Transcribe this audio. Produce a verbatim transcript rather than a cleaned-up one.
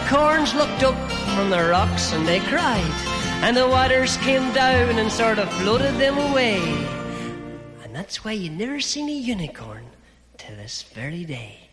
unicorns looked up from the rocks and they cried, and the waters came down and sort of floated them away. And that's why you never seen a unicorn till this very day.